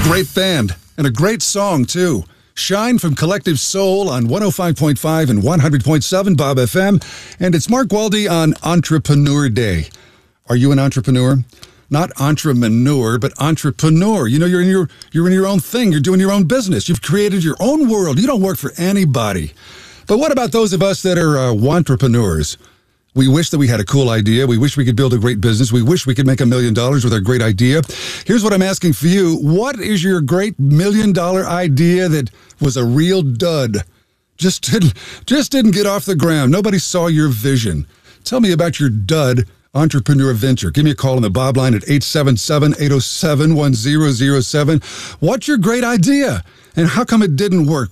Great band and a great song, too. Shine from Collective Soul on 105.5 and 100.7 Bob FM. And it's Mark Waldy on Entrepreneur Day. Are you an entrepreneur? Not entrepreneur, but entrepreneur. You know, you're in your own thing. You're doing your own business. You've created your own world. You don't work for anybody. But what about those of us that are entrepreneurs? We wish that we had a cool idea. We wish we could build a great business. We wish we could make $1 million with our great idea. Here's what I'm asking for you. What is your great $1 million idea that was a real dud? Just didn't get off the ground. Nobody saw your vision. Tell me about your dud entrepreneur venture. Give me a call on the Bob line at 877-807-1007. What's your great idea? And how come it didn't work?